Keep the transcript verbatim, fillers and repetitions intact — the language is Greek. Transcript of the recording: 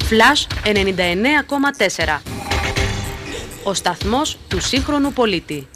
Flash ενενήντα εννέα κόμμα τέσσερα. Ο σταθμός του σύγχρονου πολίτη.